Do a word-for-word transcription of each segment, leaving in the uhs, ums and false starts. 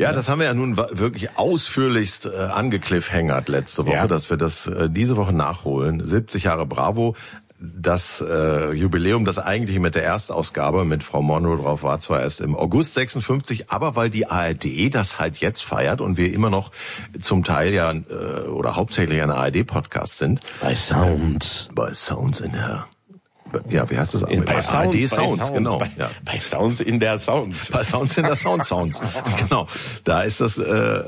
Ja, das haben wir ja nun wirklich ausführlichst äh, angecliffhangert letzte Woche, Ja. dass wir das äh, diese Woche nachholen. siebzig Jahre Bravo. Das äh, Jubiläum, das eigentliche mit der Erstausgabe mit Frau Monroe drauf, war zwar erst im August sechsundfünfzig, aber weil die A R D das halt jetzt feiert und wir immer noch zum Teil ja äh, oder hauptsächlich ein A R D-Podcast sind. Bei Sounds. Äh, bei Sounds in der... Ja, wie heißt das? Bei, bei A R D Sounds, Sounds, bei genau. Bei, ja. bei Sounds in der Sounds. Bei Sounds in der Sound Sounds. Genau. Da ist das äh,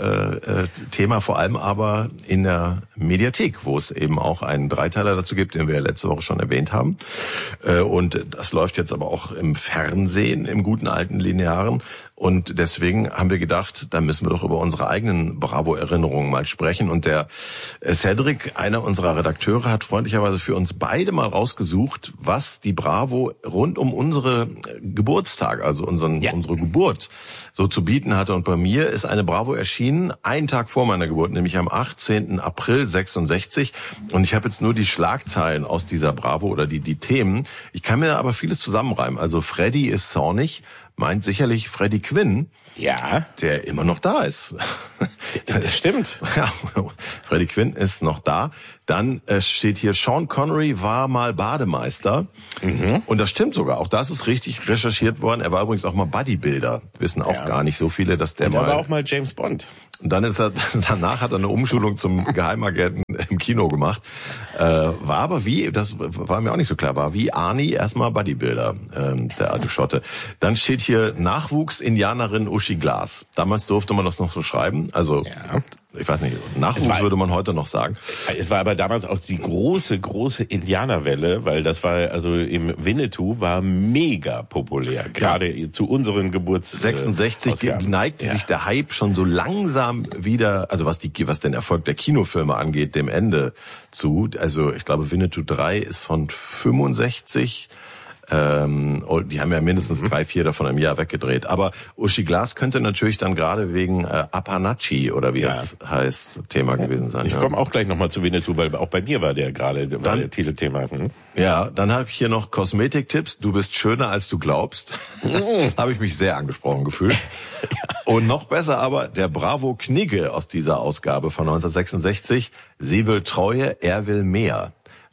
äh, Thema vor allem aber in der Mediathek, wo es eben auch einen Dreiteiler dazu gibt, den wir letzte Woche schon erwähnt haben. Äh, und das läuft jetzt aber auch im Fernsehen, im guten alten Linearen. Und deswegen haben wir gedacht, da müssen wir doch über unsere eigenen Bravo-Erinnerungen mal sprechen. Und der Cedric, einer unserer Redakteure, hat freundlicherweise für uns beide mal rausgesucht, was die Bravo rund um unsere Geburtstage, also unseren, ja. unsere Geburt, so zu bieten hatte. Und bei mir ist eine Bravo erschienen, einen Tag vor meiner Geburt, nämlich am achtzehnten April sechsundsechzig. Und ich habe jetzt nur die Schlagzeilen aus dieser Bravo oder die, die Themen. Ich kann mir aber vieles zusammenreimen. Also Freddy ist zornig, meint sicherlich Freddie Quinn, ja, der immer noch da ist. Das stimmt. Ja, Freddie Quinn ist noch da. Dann äh, steht hier, Sean Connery war mal Bademeister. Mhm. Und das stimmt sogar. Auch das ist richtig recherchiert worden. Er war übrigens auch mal Bodybuilder. Wissen auch ja. gar nicht so viele, dass der Und mal... Er war auch mal James Bond. Und dann ist er, danach hat er eine Umschulung zum Geheimagenten im Kino gemacht. Äh, war aber wie, das war mir auch nicht so klar, war wie Arnie erstmal Bodybuilder, ähm, der alte Schotte. Dann steht hier Nachwuchs-Indianerin Uschi Glas. Damals durfte man das noch so schreiben. Also, ja. ich weiß nicht, Nachwuchs war, würde man heute noch sagen. Es war aber damals auch die große, große Indianerwelle, weil das war, also im Winnetou war mega populär. Gerade ja. zu unseren Geburts... sechsundsechzig neigte ja. sich der Hype schon so langsam wieder, also was die, was den Erfolg der Kinofilme angeht, dem Ende zu. Also ich glaube, Winnetou drei ist von fünfundsechzig. Ähm, die haben ja mindestens mhm. drei, vier davon im Jahr weggedreht. Aber Uschi Glas könnte natürlich dann gerade wegen äh, Apanachi oder wie ja. das heißt, Thema gewesen sein. Ich ja. komme auch gleich nochmal zu Winnetou, weil auch bei mir war der gerade war der Titelthema. Hm? Ja, dann habe ich hier noch Kosmetiktipps. Du bist schöner, als du glaubst. Mhm. Habe ich mich sehr angesprochen gefühlt. ja. Und noch besser aber der Bravo Knigge aus dieser Ausgabe von neunzehnhundertsechsundsechzig. Sie will Treue, er will mehr.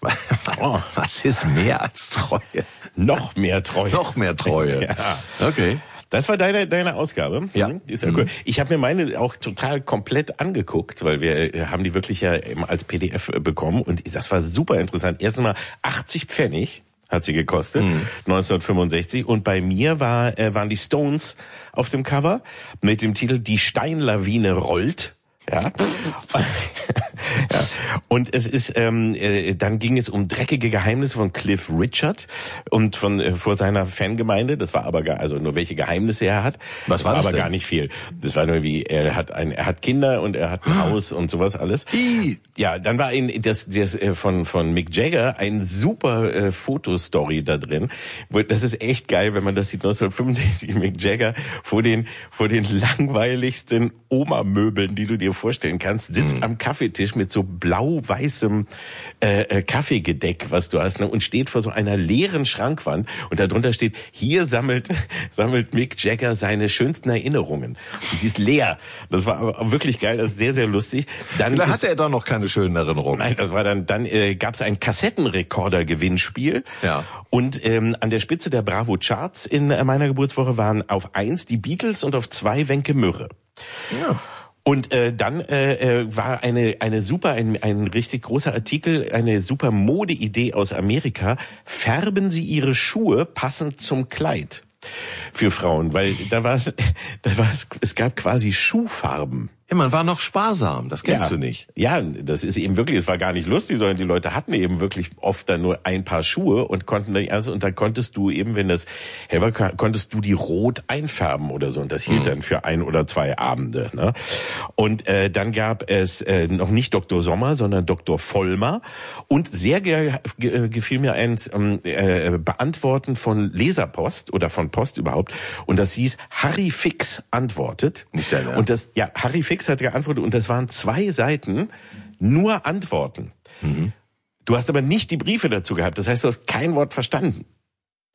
Was ist mehr als Treue? Noch mehr Treue. Noch mehr Treue. ja. Okay. Das war deine deine Ausgabe. Ja. Die ist ja cool. Ich habe mir meine auch total komplett angeguckt, weil wir haben die wirklich ja als P D F bekommen und das war super interessant. Erstens mal achtzig Pfennig hat sie gekostet, mhm. neunzehnhundertfünfundsechzig. Und bei mir war äh, waren die Stones auf dem Cover mit dem Titel Die Steinlawine rollt. Ja. ja. Und es ist, ähm, äh, dann ging es um dreckige Geheimnisse von Cliff Richard und von äh, vor seiner Fangemeinde. Das war aber gar, also nur welche Geheimnisse er hat. Was das war war das aber denn? gar nicht viel. Das war nur wie er hat ein, er hat Kinder und er hat ein Haus und sowas alles. I. Ja, dann war ein das das äh, von von Mick Jagger ein super äh, Fotostory da drin. Das ist echt geil, wenn man das sieht. neunzehnhundertfünfundsechzig Mick Jagger vor den vor den langweiligsten Oma-Möbeln, die du dir vorstellen kannst, sitzt mhm. am Kaffeetisch mit so blau-weißem äh, äh, Kaffeegedeck, was du hast, ne, und steht vor so einer leeren Schrankwand und darunter steht, hier sammelt sammelt Mick Jagger seine schönsten Erinnerungen. Und die ist leer. Das war aber wirklich geil, das ist sehr, sehr lustig. Dann Vielleicht ist, hatte er doch noch keine schönen Erinnerungen. Nein, das war dann, dann äh, gab es ein Kassettenrekorder-Gewinnspiel. Ja. Und ähm, an der Spitze der Bravo Charts in äh, meiner Geburtswoche waren auf eins die Beatles und auf zwei Wenke Mürre. Ja. Und äh, dann äh, äh, war eine eine super ein, ein richtig großer Artikel, eine super Modeidee aus Amerika. Färben Sie Ihre Schuhe passend zum Kleid für Frauen, weil da war es, da war es, es gab quasi Schuhfarben. Ja, man war noch sparsam, das kennst ja. du nicht. Ja, das ist eben wirklich, es war gar nicht lustig, sondern die Leute hatten eben wirklich oft dann nur ein paar Schuhe und konnten dann also und dann konntest du eben, wenn das hell war, konntest du die rot einfärben oder so und das hielt mhm. dann für ein oder zwei Abende. Ne? Und äh, dann gab es äh, noch nicht Doktor Sommer, sondern Doktor Vollmer und sehr ge ge gefiel mir eins ähm, äh, Beantworten von Leserpost oder von Post überhaupt und das hieß Harry Fix antwortet. Nicht dein Ernst? Und das ja Harry Fix hat geantwortet und das waren zwei Seiten nur Antworten. Mhm. Du hast aber nicht die Briefe dazu gehabt. Das heißt, du hast kein Wort verstanden.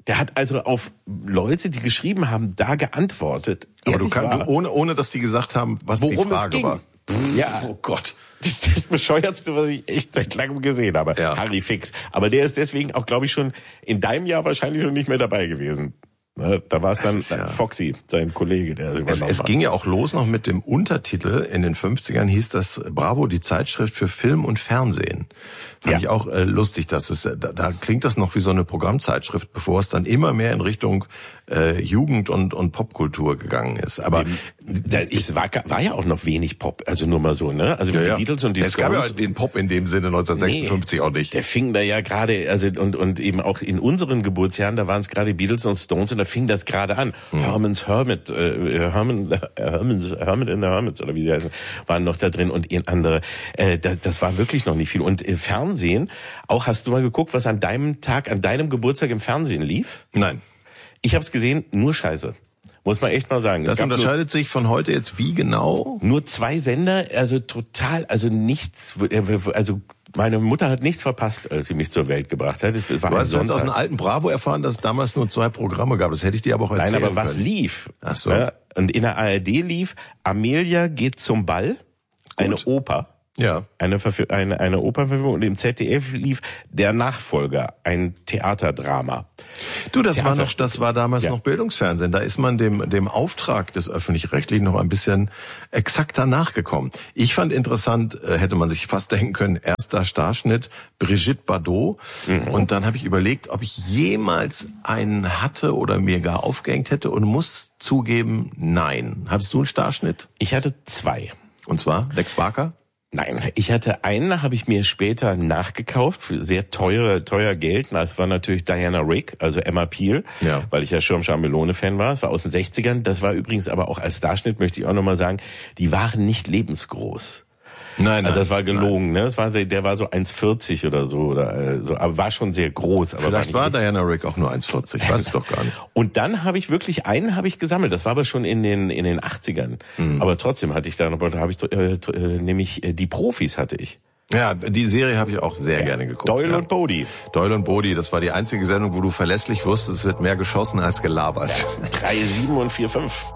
Der hat also auf Leute, die geschrieben haben, da geantwortet. Aber du kannst, ohne, ohne dass die gesagt haben, was die Frage war. Ja. Oh Gott. Das ist das Bescheuertste, was ich echt seit langem gesehen habe. Ja. Harry Fix. Aber der ist deswegen auch, glaube ich, schon in deinem Jahr wahrscheinlich schon nicht mehr dabei gewesen. Da war es dann ja Foxy, sein Kollege, der es übernommen Es, es ging ja auch los noch mit dem Untertitel. In den fünfzigern hieß das Bravo, die Zeitschrift für Film und Fernsehen. Fand ja. ich auch äh, lustig, dass es da, da klingt das noch wie so eine Programmzeitschrift, bevor es dann immer mehr in Richtung äh, Jugend und und Popkultur gegangen ist. Aber da, es war, war ja auch noch wenig Pop, also nur mal so, ne? Also ja, die ja. Beatles und die es Stones. Es gab ja den Pop in dem Sinne neunzehnhundertsechsundfünfzig nee, auch nicht. Der fing da ja gerade, also und und eben auch in unseren Geburtsjahren, da waren es gerade Beatles und Stones und da fing das gerade an. Hm. Herman's Hermit, äh, Herman, Herman's, Hermit in the Hermits oder wie sie heißen, waren noch da drin und andere. Äh, das, das war wirklich noch nicht viel. Und im Fernsehen, auch hast du mal geguckt, was an deinem Tag, an deinem Geburtstag im Fernsehen lief? Nein. Ich habe es gesehen, nur Scheiße. Muss man echt mal sagen. Das unterscheidet sich von heute jetzt wie genau? Nur zwei Sender, also total, also nichts, also meine Mutter hat nichts verpasst, als sie mich zur Welt gebracht hat. Es war du hast jetzt aus einem alten Bravo erfahren, dass es damals nur zwei Programme gab. Das hätte ich dir aber auch erzählen können. Nein, aber was lief? Ach so. Ja, und in der A R D lief Amelia geht zum Ball, eine Gut. Oper. Ja. Eine, eine, eine Opernverfilmung und im Z D F lief Der Nachfolger, ein Theaterdrama. Du, das Theater- war noch, das war damals ja. noch Bildungsfernsehen. Da ist man dem, dem Auftrag des Öffentlich-Rechtlichen noch ein bisschen exakter nachgekommen. Ich fand interessant, hätte man sich fast denken können, erster Starschnitt, Brigitte Bardot. Mhm. Und dann habe ich überlegt, ob ich jemals einen hatte oder mir gar aufgehängt hätte und muss zugeben, nein. Hattest du einen Starschnitt? Ich hatte zwei. Und zwar Lex Barker? Nein, ich hatte einen, habe ich mir später nachgekauft, für sehr teure, teuer Geld. Das war natürlich Diana Rigg, also Emma Peel, ja. weil ich ja Schirmschar-Melone-Fan war. Das war aus den sechzigern. Das war übrigens aber auch als Starschnitt, möchte ich auch nochmal sagen, die waren nicht lebensgroß. Nein, also nein, das war gelogen, nein. ne? Das war sehr, der war so eins vierzig oder so oder äh, so, aber war schon sehr groß. Aber Vielleicht war, war Diana Rigg auch nur eins vierzig, weiß ich doch gar nicht. Und dann habe ich wirklich einen habe ich gesammelt. Das war aber schon in den in den achtzigern. Mhm. Aber trotzdem hatte ich da noch, habe ich äh, äh, nämlich äh, die Profis hatte ich. Ja, die Serie habe ich auch sehr ja. gerne geguckt. Doyle ja. und Bodie. Doyle und Bodie, das war die einzige Sendung, wo du verlässlich wusstest, es wird mehr geschossen als gelabert. Ja, drei, sieben und vier, fünf.